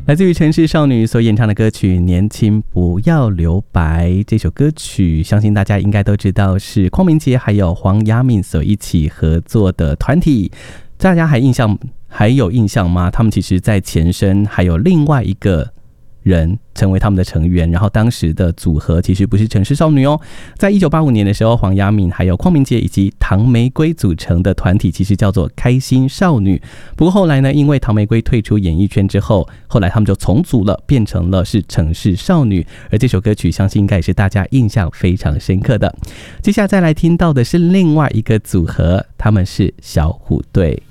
来自于城市少女所演唱的歌曲《年轻不要留白》。这首歌曲相信大家应该都知道是邝明杰还有黄雅敏所一起合作的团体，大家还有印象吗？他们其实在前身还有另外一个人成为他们的成员，然后当时的组合其实不是城市少女哦。在1985年的时候，黄雅敏还有邝明杰以及唐玫瑰组成的团体其实叫做开心少女。不过后来呢，因为唐玫瑰退出演艺圈之后，后来他们就重组了，变成了是城市少女。而这首歌曲相信应该也是大家印象非常深刻的。接下来再来听到的是另外一个组合，他们是小虎队。